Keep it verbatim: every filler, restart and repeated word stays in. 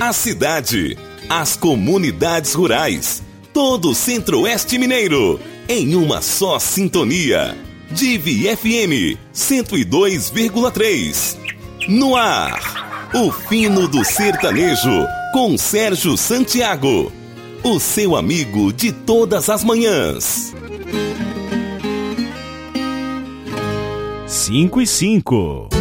a cidade, as comunidades rurais, todo o Centro-Oeste Mineiro, em uma só sintonia. Divi F M cento e dois vírgula três. No ar, o fino do sertanejo, com Sérgio Santiago, o seu amigo de todas as manhãs. Cinco e cinco.